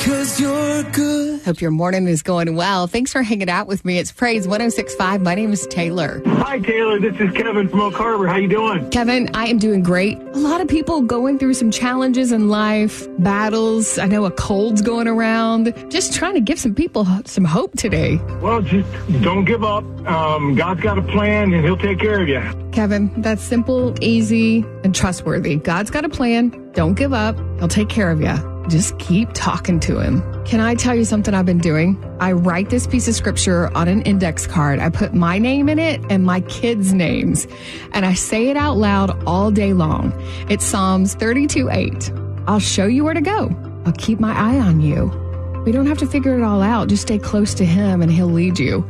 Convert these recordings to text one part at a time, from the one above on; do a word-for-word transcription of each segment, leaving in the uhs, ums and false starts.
'cause you're good. Hope your morning is going well. Thanks for hanging out with me. It's Praise one oh six point five. My name is Taylor. Hi, Taylor. This is Kevin from Oak Harbor. How you doing? Kevin, I am doing great. A lot of people going through some challenges in life, battles. I know a cold's going around. Just trying to give some people some hope today. Well, just don't give up. Um, God's got a plan, and he'll take care of you. Kevin, that's simple, easy, and trustworthy. God's got a plan. Don't give up. He'll take care of you. Just keep talking to him. Can I tell you something I've been doing? I write this piece of scripture on an index card. I put my name in it and my kids' names, and I say it out loud all day long. It's Psalms thirty-two eight. I'll show you where to go. I'll keep my eye on you. We don't have to figure it all out. Just stay close to him and he'll lead you.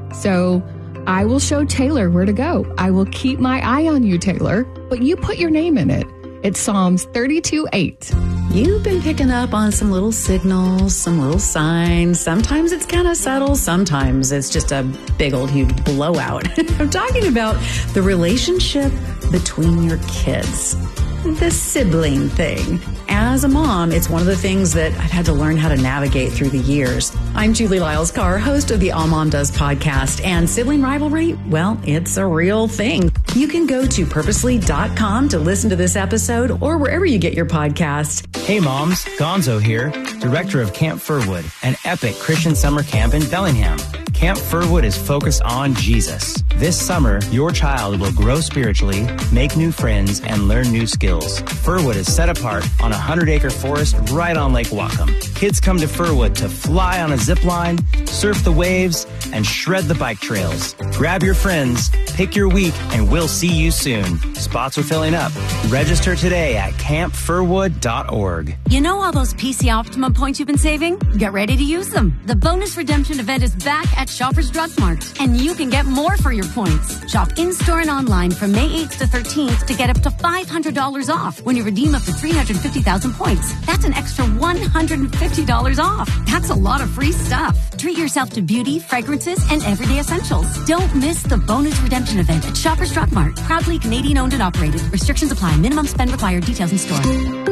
So I will show Taylor where to go. I will keep my eye on you, Taylor, but you put your name in it. It's Psalms thirty-two eight. You've been picking up on some little signals, some little signs. Sometimes it's kind of subtle. Sometimes it's just a big old huge blowout. I'm talking about the relationship between your kids, the sibling thing. As a mom, it's one of the things that I've had to learn how to navigate through the years. I'm Julie Lyles-Carr, host of the All Mom Does podcast, and sibling rivalry, well, it's a real thing. You can go to purposely dot com to listen to this episode or wherever you get your podcast. Hey moms, Gonzo here, director of Camp Furwood, an epic Christian summer camp in Bellingham. Camp Furwood is focused on Jesus. This summer, your child will grow spiritually, make new friends, and learn new skills. Furwood is set apart on a hundred-acre forest right on Lake Whatcom. Kids come to Furwood to fly on a zip line, surf the waves, and shred the bike trails. Grab your friends, pick your week, and we'll see you soon. Spots are filling up. Register today at camp furwood dot org. You know all those P C Optimum points you've been saving? Get ready to use them. The bonus redemption event is back at Shoppers Drug Mart, and you can get more for your points. Shop in-store and online from May eighth to thirteenth to get up to five hundred dollars off when you redeem up to three hundred fifty thousand points. That's an extra one hundred fifty dollars off. That's a lot of free stuff. Treat yourself to beauty, fragrances, and everyday essentials. Don't miss the bonus redemption event at Shoppers Drug Mart. Proudly Canadian owned and operated. Restrictions apply. Minimum spend required. Details in store.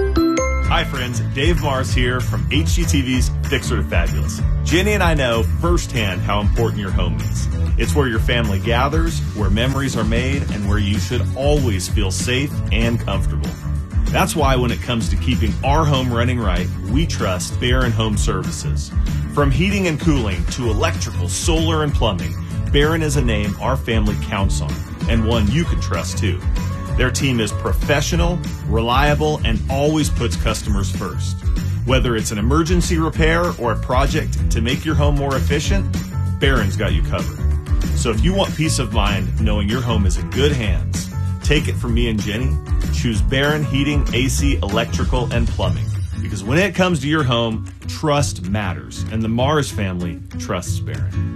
Hi friends, Dave Mars here from H G T V's Fixer to Fabulous. Jenny and I know firsthand how important your home is. It's where your family gathers, where memories are made, and where you should always feel safe and comfortable. That's why when it comes to keeping our home running right, we trust Barron Home Services. From heating and cooling to electrical, solar, and plumbing, Barron is a name our family counts on, and one you can trust too. Their team is professional, reliable, and always puts customers first. Whether it's an emergency repair or a project to make your home more efficient, Barron's got you covered. So if you want peace of mind knowing your home is in good hands, take it from me and Jenny. Choose Barron Heating, A C, Electrical, and Plumbing. Because when it comes to your home, trust matters. And the Mars family trusts Barron.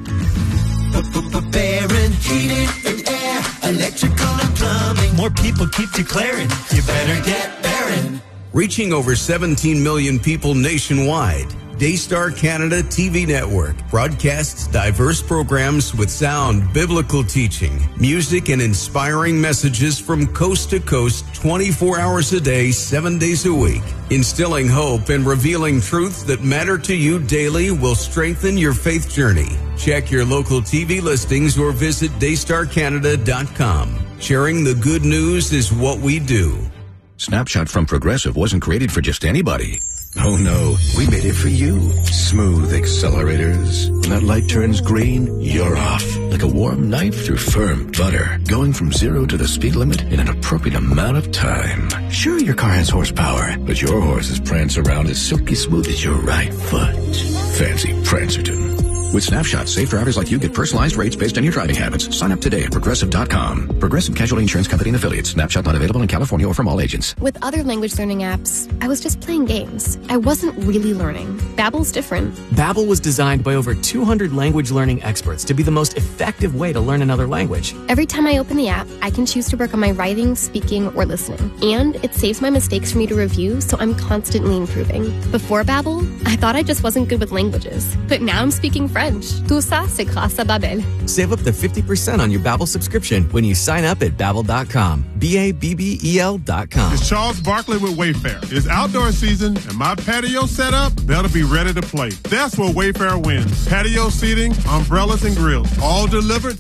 Barron Heating and Air, Electrical and Plumbing. More people keep declaring, you better get Barron. Reaching over seventeen million people nationwide, Daystar Canada T V Network broadcasts diverse programs with sound biblical teaching, music, and inspiring messages from coast to coast twenty-four hours a day, seven days a week. Instilling hope and revealing truths that matter to you daily will strengthen your faith journey. Check your local T V listings or visit daystar canada dot com. Sharing the good news is what we do. Snapshot from Progressive wasn't created for just anybody. Oh no, we made it for you. Smooth accelerators. When that light turns green, you're off. Like a warm knife through firm butter. Going from zero to the speed limit in an appropriate amount of time. Sure, your car has horsepower, but your horses prance around as silky smooth as your right foot. Fancy Prancerton. With Snapshot, safe drivers like you get personalized rates based on your driving habits. Sign up today at Progressive dot com. Progressive Casualty Insurance Company and Affiliates. Snapshot not available in California or from all agents. With other language learning apps, I was just playing games. I wasn't really learning. Babbel's different. Babbel was designed by over two hundred language learning experts to be the most effective way to learn another language. Every time I open the app, I can choose to work on my writing, speaking, or listening. And it saves my mistakes for me to review, so I'm constantly improving. Before Babbel, I thought I just wasn't good with languages. But now I'm speaking French. Tout ça, c'est grâce à Babbel. Save up to fifty percent on your Babbel subscription when you sign up at babbel dot com. B A B B E L dot com. It's Charles Barkley with Wayfair. It's outdoor season, and my patio setup, that'll be ready to play. That's where Wayfair wins. Patio seating, umbrellas, and grills, all delivered